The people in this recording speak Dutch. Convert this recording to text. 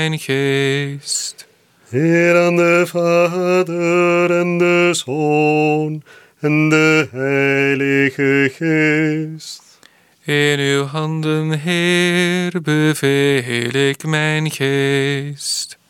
mijn geest. Heer, aan de Vader en de Zoon en de Heilige Geest. In uw handen, Heer, beveel ik mijn geest.